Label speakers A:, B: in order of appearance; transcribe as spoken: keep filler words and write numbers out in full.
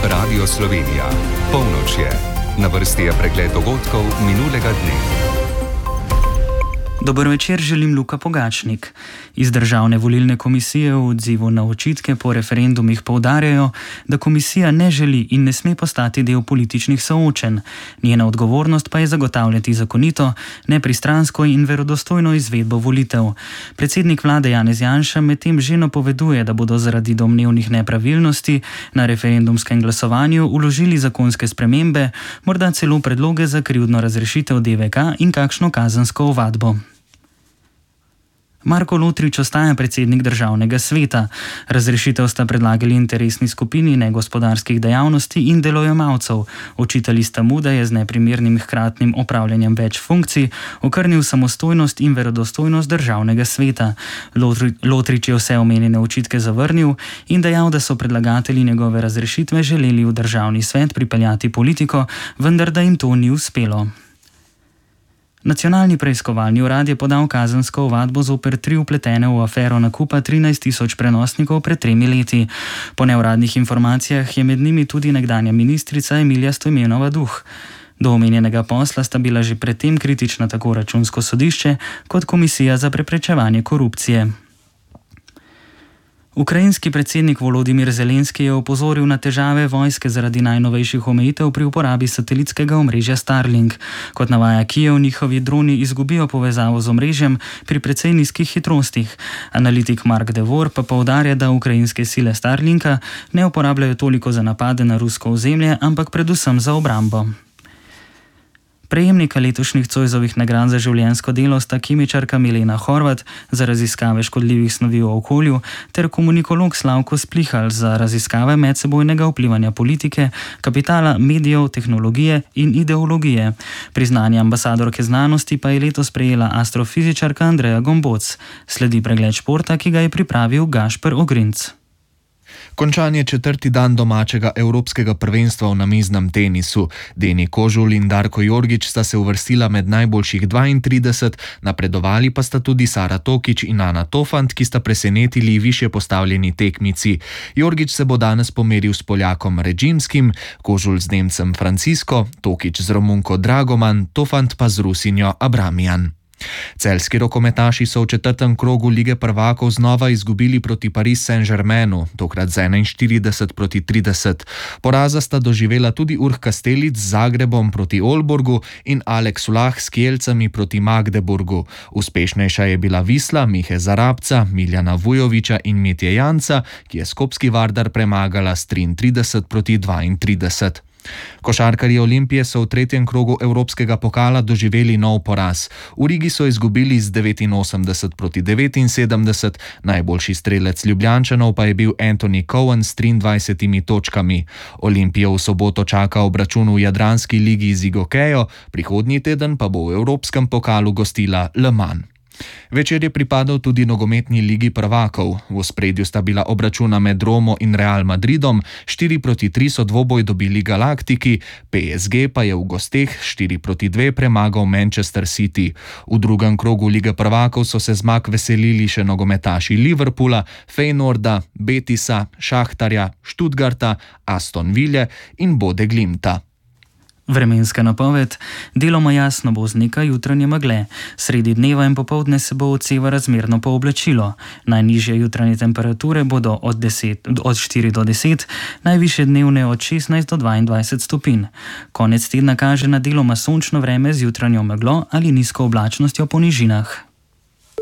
A: Radio Slovenija. Polnoč je. Na vrsti je pregled dogodkov minulega dne.
B: Dober večer, želim Luka Pogačnik. Iz Državne volilne komisije v odzivu na očitke po referendumih poudarjajo, da komisija ne želi in ne sme postati del političnih soočenj. Njena odgovornost pa je zagotavljati zakonito, nepristransko in verodostojno izvedbo volitev. Predsednik vlade Janez Janša medtem že napoveduje, da bodo zaradi domnevnih nepravilnosti na referendumskem glasovanju vložili zakonske spremembe, morda celo predloge za krivdno razrešitev D V K in kakšno kazensko ovadbo. Marko Lotrič ostaja predsednik Državnega sveta. Razrešitev sta predlagali interesni skupini negospodarskih dejavnosti in delojemalcev. Očitali sta mu, da je z neprimernim hkratnim opravljanjem več funkcij okrnil samostojnost in verodostojnost Državnega sveta. Lotri, Lotrič je vse omenjene očitke zavrnil in dejal, da so predlagatelji njegove razrešitve želeli v Državni svet pripeljati politiko, vendar da jim to ni uspelo. Nacionalni preiskovalni urad je podal kazensko ovadbo zoper tri vpletene v afero nakupa trinajst tisoč prenosnikov pred tremi leti. Po neuradnih informacijah je med njimi tudi nekdanja ministrica Emilija Stojmenova Duh. Do omenjenega posla sta bila že predtem kritična tako Računsko sodišče kot Komisija za preprečevanje korupcije. Ukrajinski predsednik Volodimir Zelenski je opozoril na težave vojske zaradi najnovejših omejitev pri uporabi satelitskega omrežja Starlink. Kot navaja Kijev, njihovi droni izgubijo povezavo z omrežjem pri precej nizkih hitrostih. Analitik Mark Devor pa poudarja, da ukrajinske sile Starlinka ne uporabljajo toliko za napade na rusko ozemlje, ampak predvsem za obrambo. Prejemnika letošnjih Zoisovih nagrad za življenjsko delo sta kemičarka Milena Horvat za raziskave škodljivih snovi v okolju ter komunikolog Slavko Splihal za raziskave medsebojnega vplivanja politike, kapitala, medijev, tehnologije in ideologije. Priznanje ambasadorke znanosti pa je letos prejela astrofizičarka Andreja Gomboc. Sledi pregled športa, ki ga je pripravil Gašper Ogrinc.
C: Končan je četrti dan domačega evropskega prvenstva v namiznem tenisu. Deni Kožul in Darko Jorgič sta se uvrstila med najboljših dvaintrideset, napredovali pa sta tudi Sara Tokič in Ana Tofant, ki sta presenetili višje postavljeni tekmici. Jorgič se bo danes pomeril s Poljakom Redžinskim, Kožul z Nemcem Francisco, Tokič z Romunko Dragoman, Tofant pa z Rusinjo Abramian. Celjski rokometaši so v četrtem krogu Lige prvakov znova izgubili proti Paris Saint-Germainu, tokrat z enainštirideset proti trideset. Poraza sta doživela tudi Urh Kastelic z Zagrebom proti Olborgu in Alex Vlah s Kielcami proti Magdeburgu. Uspešnejša je bila Visla Mihe Zarabca, Miljana Vujovića in Mitje Janca, ki je Skopski Vardar premagala s triintrideset proti dvaintrideset. Košarkarji Olimpije so v tretjem krogu Evropskega pokala doživeli nov poraz. V Rigi so izgubili z devetinosemdeset proti devetinsedemdeset, najboljši strelec Ljubljančanov pa je bil Anthony Cohen s triindvajsetimi točkami. Olimpijo v soboto čaka obračun v Jadranski ligi z Igokejo, prihodnji teden pa bo v Evropskem pokalu gostila Le Mans. Večer je pripadal tudi nogometni ligi prvakov. V ospredju sta bila obračuna med Romo in Real Madridom, štiri proti tri so dvoboj dobili Galaktiki, P S G pa je v gosteh štiri proti dve premagal Manchester City. V drugem krogu lige prvakov so se zmag veselili še nogometaši Liverpoola, Feynorda, Betisa, Šahtarja, Stuttgarta, Aston Ville in Bode Glimta.
B: Vremenska napoved: deloma jasno bo z nekaj jutranje megle. Sredi dneva in popoldne se bo odseva razmerno pooblačilo. Najnižje jutranje temperature bodo od, deset, od štiri do deset, najvišje dnevne od šestnajst do dvaindvajset stopinj. Konec tedna kaže na deloma sončno vreme z jutranjo meglo ali nizko oblačnostjo po nižinah.